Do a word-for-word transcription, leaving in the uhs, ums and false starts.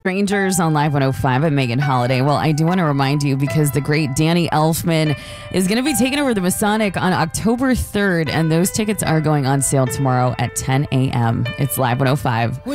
Strangers on Live one oh five. I'm Megan Holiday. Well, I do want to remind you because the great Danny Elfman is going to be taking over the Masonic on October third, and those tickets are going on sale tomorrow at ten a.m. It's Live one oh five.